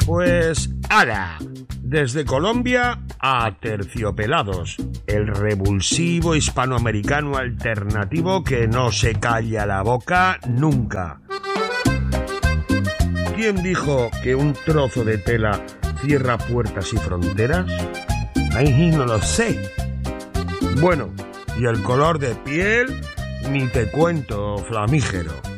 Pues, ¡hala! Desde Colombia a Terciopelados, el revulsivo hispanoamericano alternativo que no se calla la boca nunca. ¿Quién dijo que un trozo de tela cierra puertas y fronteras? Ahí no lo sé. Bueno, y el color de piel, ni te cuento, flamígero.